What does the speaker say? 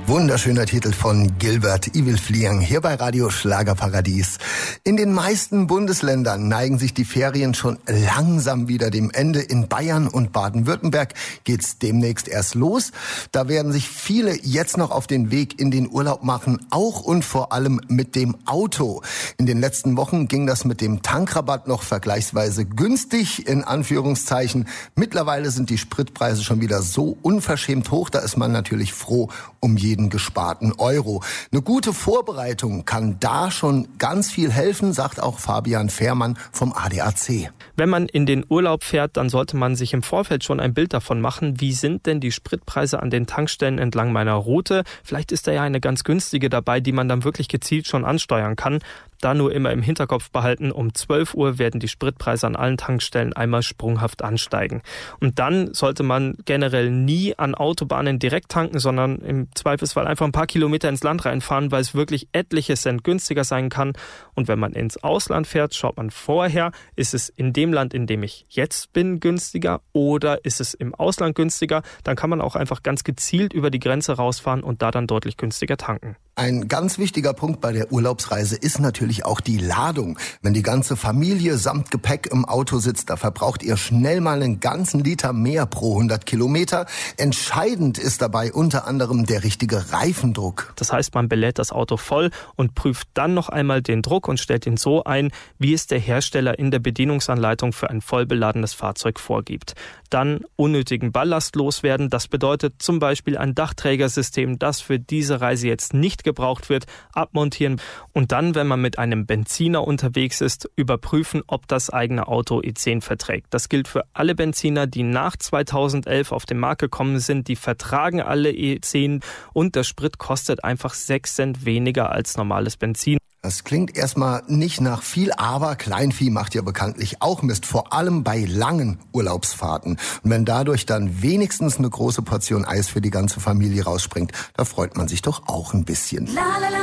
Wunderschöner Titel von Gilbert Evil Fliang hier bei Radio Schlagerparadies. In den meisten Bundesländern neigen sich die Ferien schon langsam wieder dem Ende. In Bayern und Baden-Württemberg geht's demnächst erst los. Da werden sich viele jetzt noch auf den Weg in den Urlaub machen, auch und vor allem mit dem Auto. In den letzten Wochen ging das mit dem Tankrabatt noch vergleichsweise günstig, in Anführungszeichen. Mittlerweile sind die Spritpreise schon wieder so unverschämt hoch, da ist man natürlich froh um jeden gesparten Euro. Eine gute Vorbereitung kann da schon ganz viel helfen, sagt auch Fabian Fehrmann vom ADAC. Wenn man in den Urlaub fährt, dann sollte man sich im Vorfeld schon ein Bild davon machen, wie sind denn die Spritpreise an den Tankstellen entlang meiner Route. Vielleicht ist da ja eine ganz günstige dabei, die man dann wirklich gezielt schon ansteuern kann. Da nur immer im Hinterkopf behalten, um 12 Uhr werden die Spritpreise an allen Tankstellen einmal sprunghaft ansteigen. Und dann sollte man generell nie an Autobahnen direkt tanken, sondern im Zweifelsfall einfach ein paar Kilometer ins Land reinfahren, weil es wirklich etliche Cent günstiger sein kann. Und wenn man ins Ausland fährt, schaut man vorher, ist es in dem Land, in dem ich jetzt bin, günstiger oder ist es im Ausland günstiger? Dann kann man auch einfach ganz gezielt über die Grenze rausfahren und da dann deutlich günstiger tanken. Ein ganz wichtiger Punkt bei der Urlaubsreise ist natürlich auch die Ladung. Wenn die ganze Familie samt Gepäck im Auto sitzt, da verbraucht ihr schnell mal einen ganzen Liter mehr pro 100 Kilometer. Entscheidend ist dabei unter anderem der richtige Reifendruck. Das heißt, man belädt das Auto voll und prüft dann noch einmal den Druck und stellt ihn so ein, wie es der Hersteller in der Bedienungsanleitung für ein vollbeladenes Fahrzeug vorgibt. Dann unnötigen Ballast loswerden. Das bedeutet zum Beispiel ein Dachträgersystem, das für diese Reise jetzt nicht gebraucht wird, abmontieren und dann, wenn man mit einem Benziner unterwegs ist, überprüfen, ob das eigene Auto E10 verträgt. Das gilt für alle Benziner, die nach 2011 auf den Markt gekommen sind, die vertragen alle E10 und der Sprit kostet einfach 6 Cent weniger als normales Benzin. Das klingt erstmal nicht nach viel, aber Kleinvieh macht ja bekanntlich auch Mist, vor allem bei langen Urlaubsfahrten. Und wenn dadurch dann wenigstens eine große Portion Eis für die ganze Familie rausspringt, da freut man sich doch auch ein bisschen.